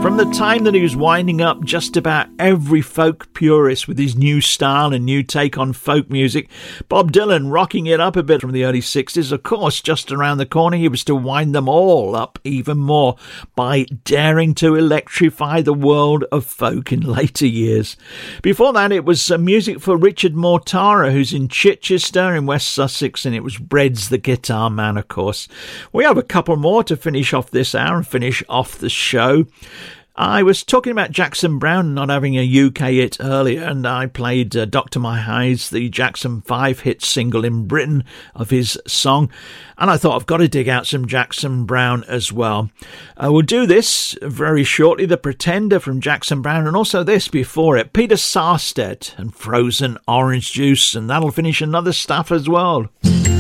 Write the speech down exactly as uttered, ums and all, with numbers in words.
From the time that he was winding up just about every folk purist with his new style and new take on folk music, Bob Dylan rocking it up a bit from the early sixties, of course, just around the corner he was to wind them all up even more by daring to electrify the world of folk in later years. Before that, it was some music for Richard Mortara, who's in Chichester in West Sussex, and it was Bread's the Guitar Man, of course. We have a couple more to finish off this hour and finish off the show. I was talking about Jackson Browne not having a U K hit earlier, and I played uh, Doctor My Eyes, the Jackson five hit single in Britain of his song, and I thought I've got to dig out some Jackson Browne as well. Uh, we'll do this very shortly, The Pretender from Jackson Browne, and also this before it, Peter Sarstedt and Frozen Orange Juice, and that'll finish another stuff as well.